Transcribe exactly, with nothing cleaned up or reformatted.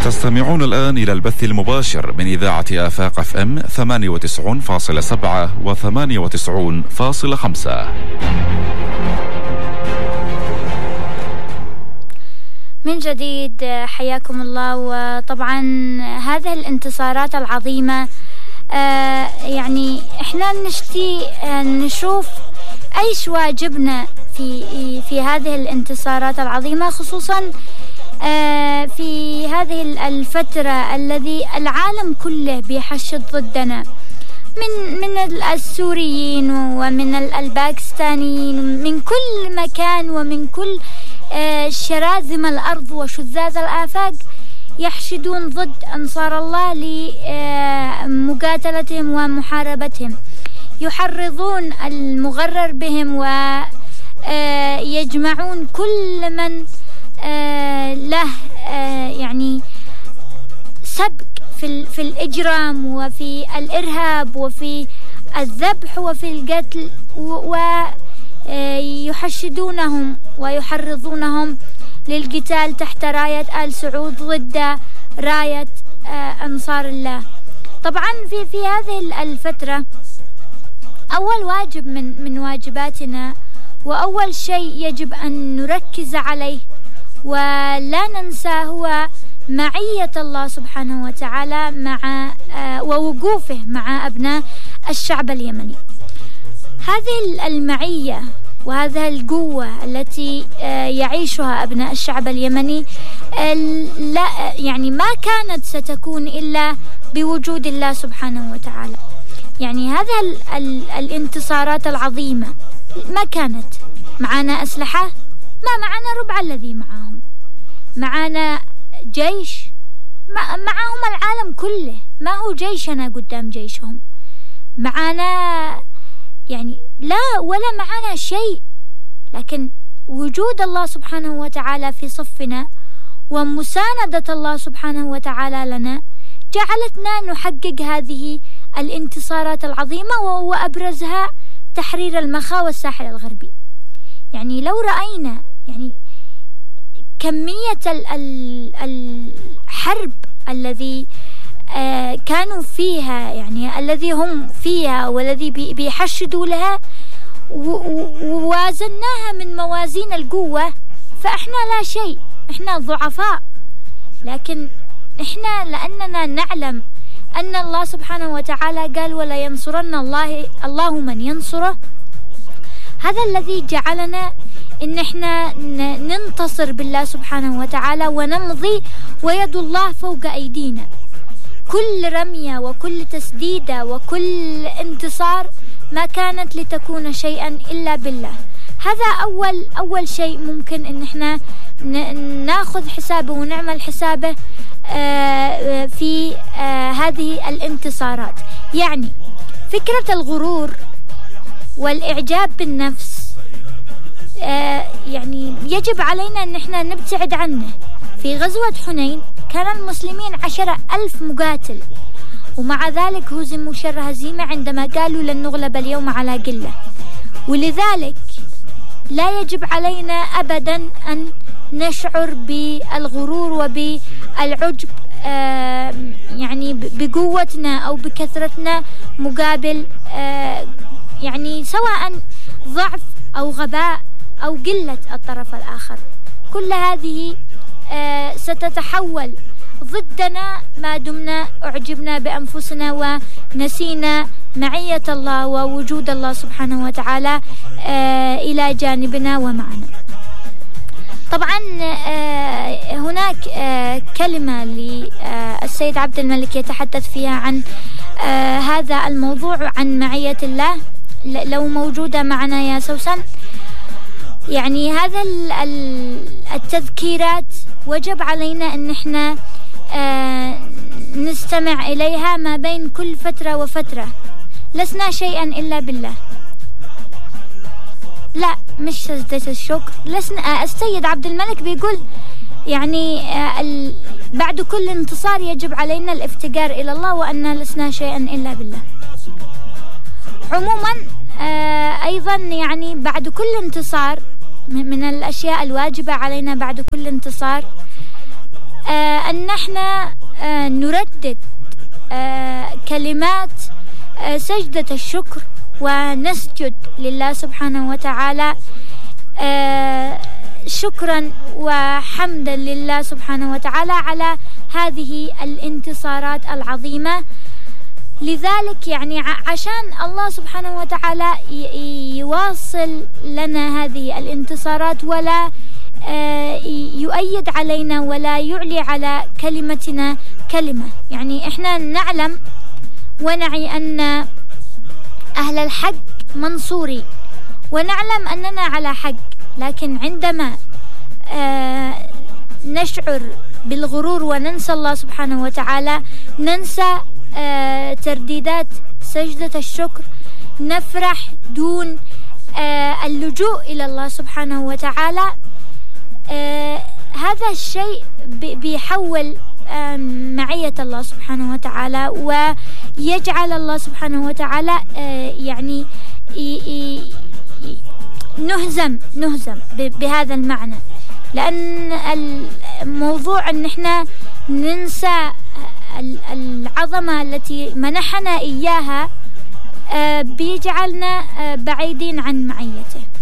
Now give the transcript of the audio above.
تستمعون الآن إلى البث المباشر من إذاعة آفاق اف ام ثمانية وتسعين فاصلة سبعة وثمانية وتسعين فاصلة خمسة. من جديد حياكم الله. وطبعا هذه الانتصارات العظيمة آه يعني احنا نشتي آه نشوف ايش واجبنا في في هذه الانتصارات العظيمة، خصوصا آه في هذه الفترة الذي العالم كله بيحشد ضدنا من من السوريين ومن الباكستانيين، من كل مكان ومن كل آه شراذم الأرض وشذاذ الآفاق يحشدون ضد أنصار الله لمقاتلتهم ومحاربتهم، يحرضون المغرر بهم ويجمعون كل من له يعني سبق في في الإجرام وفي الإرهاب وفي الذبح وفي القتل، ويحشدونهم ويحرضونهم للقتال تحت راية آل سعود ضد راية أنصار الله. طبعا في في هذه الفترة أول واجب من من واجباتنا وأول شيء يجب أن نركز عليه ولا ننسى هو معية الله سبحانه وتعالى مع ووقوفه مع أبناء الشعب اليمني. هذه المعية وهذه القوة التي يعيشها أبناء الشعب اليمني لا يعني ما كانت ستكون إلا بوجود الله سبحانه وتعالى. يعني هذا الانتصارات العظيمة ما كانت معنا أسلحة، ما معنا ربع الذي معهم، معنا جيش، معهم العالم كله، ما هو جيشنا قدام جيشهم، معنا يعني لا ولا معنا شيء، لكن وجود الله سبحانه وتعالى في صفنا ومساندة الله سبحانه وتعالى لنا جعلتنا نحقق هذه الانتصارات العظيمة، وأبرزها تحرير المخا والساحل الغربي. يعني لو رأينا يعني كمية الحرب الذي آه كانوا فيها، يعني الذي هم فيها والذي بيحشدوا لها، ووازناها من موازين القوة، فإحنا لا شيء، إحنا ضعفاء. لكن إحنا لأننا نعلم أن الله سبحانه وتعالى قال ولا ينصرن الله الله من ينصره، هذا الذي جعلنا إن إحنا ننتصر بالله سبحانه وتعالى ونمضي ويد الله فوق أيدينا. كل رمية وكل تسديدة وكل انتصار ما كانت لتكون شيئا إلا بالله. هذا أول أول شيء ممكن إن إحنا ناخذ حسابه ونعمل حسابه في هذه الانتصارات. يعني فكرة الغرور والإعجاب بالنفس يعني يجب علينا أن إحنا نبتعد عنه. في غزوة حنين كان المسلمين عشرة ألف مقاتل، ومع ذلك هزموا شر هزيمة عندما قالوا لن نغلب اليوم على قلة. ولذلك لا يجب علينا أبدا أن نشعر بالغرور وبالعجب يعني بقوتنا أو بكثرتنا مقابل يعني سواء ضعف أو غباء أو قلة الطرف الآخر. كل هذه ستتحول ضدنا ما دمنا أعجبنا بأنفسنا ونسينا معية الله ووجود الله سبحانه وتعالى إلى جانبنا ومعنا. طبعا هناك كلمة للسيد عبد الملك يتحدث فيها عن هذا الموضوع، عن معية الله، لو موجودة معنا يا سوسن. يعني هذا التذكيرات وجب علينا أن احنا نستمع إليها ما بين كل فترة وفترة. لسنا شيئا إلا بالله. لا مش سجدة الشكر، لسنا. السيد عبد الملك بيقول يعني بعد كل انتصار يجب علينا الافتقار إلى الله وأن لسنا شيئا إلا بالله. عموما أيضا يعني بعد كل انتصار من الأشياء الواجبة علينا بعد كل انتصار أن نحن احنا نردد كلمات سجدة الشكر ونسجد لله سبحانه وتعالى شكرا وحمدا لله سبحانه وتعالى على هذه الانتصارات العظيمة. لذلك يعني عشان الله سبحانه وتعالى يواصل لنا هذه الانتصارات ولا يؤيد علينا ولا يعلي على كلمتنا كلمة، يعني احنا نعلم ونعي أن أهل الحق منصورين ونعلم أننا على حق، لكن عندما نشعر بالغرور وننسى الله سبحانه وتعالى، ننسى ترديدات سجدة الشكر، نفرح دون اللجوء إلى الله سبحانه وتعالى، هذا الشيء بيحول معية الله سبحانه وتعالى ويجعل الله سبحانه وتعالى يعني نهزم نهزم بهذا المعنى. لأن الموضوع أن احنا ننسى العظمة التي منحنا إياها بيجعلنا بعيدين عن معيته.